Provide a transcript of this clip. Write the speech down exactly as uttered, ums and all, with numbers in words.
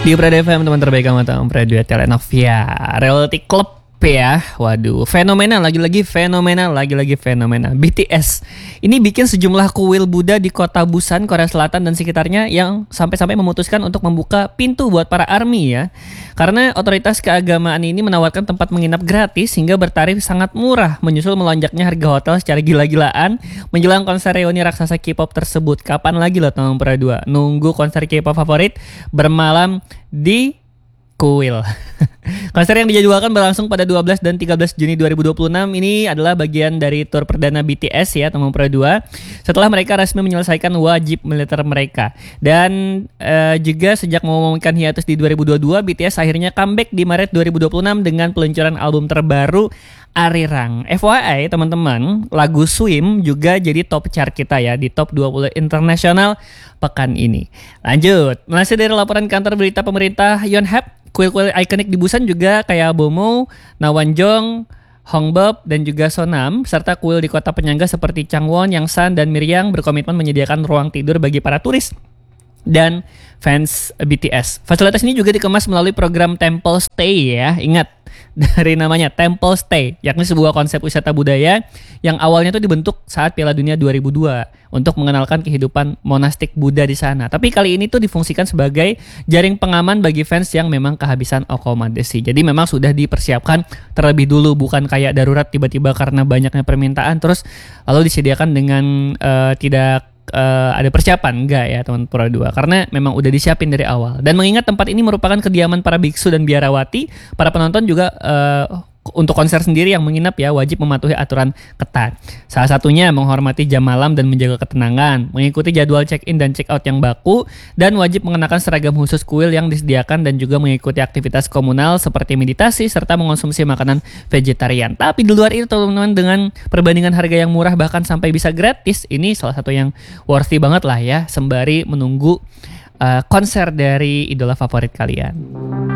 Di Prada F M, teman terbaik kamu tahu Prada Telenovia Reality Club ya. Waduh, fenomenal, lagi-lagi fenomenal, lagi-lagi fenomenal. B T S ini bikin sejumlah kuil Buddha di kota Busan, Korea Selatan dan sekitarnya yang sampai-sampai memutuskan untuk membuka pintu buat para ARMY ya. Karena otoritas keagamaan ini menawarkan tempat menginap gratis hingga bertarif sangat murah, menyusul melonjaknya harga hotel secara gila-gilaan menjelang konser reuni raksasa K-pop tersebut. Kapan lagi loh teman Prada dua nunggu konser K-pop favorit bermalam di kuil. Konser yang dijadwalkan berlangsung pada dua belas dan tiga belas Juni dua ribu dua puluh enam ini adalah bagian dari tur perdana B T S ya teman Prada dua, setelah mereka resmi menyelesaikan wajib militer mereka. Dan uh, juga sejak mengumumkan hiatus di dua ribu dua puluh dua, B T S akhirnya comeback di Maret dua ribu dua puluh enam dengan peluncuran album terbaru Arirang. F Y I teman-teman, lagu Swim juga jadi top chart kita ya di top dua puluh internasional pekan ini. Lanjut, masih dari laporan kantor berita pemerintah Yonhap, kuil-kuil ikonik di Busan juga kayak Bomo, Nawanjong, Hongbuk, dan juga Sonam, serta kuil di kota penyangga seperti Changwon, Yangsan, dan Miryang berkomitmen menyediakan ruang tidur bagi para turis dan fans B T S. Fasilitas ini juga dikemas melalui program Temple Stay ya. Ingat dari namanya Temple Stay, yakni sebuah konsep wisata budaya yang awalnya tuh dibentuk saat Piala Dunia dua ribu dua untuk mengenalkan kehidupan monastik Buddha di sana. Tapi kali ini tuh difungsikan sebagai jaring pengaman bagi fans yang memang kehabisan akomodasi. Jadi memang sudah dipersiapkan terlebih dulu, bukan kayak darurat tiba-tiba karena banyaknya permintaan terus lalu disediakan dengan uh, tidak Uh, ada persiapan. Enggak ya teman Prada dua, karena memang udah disiapin dari awal. Dan mengingat tempat ini merupakan kediaman para biksu dan biarawati, para penonton juga uh, untuk konser sendiri yang menginap ya wajib mematuhi aturan ketat. Salah satunya menghormati jam malam dan menjaga ketenangan, mengikuti jadwal check-in dan check-out yang baku, dan wajib mengenakan seragam khusus kuil yang disediakan dan juga mengikuti aktivitas komunal seperti meditasi serta mengonsumsi makanan vegetarian. Tapi di luar itu teman-teman, dengan perbandingan harga yang murah bahkan sampai bisa gratis, ini salah satu yang worthy banget lah ya sembari menunggu uh, konser dari idola favorit kalian.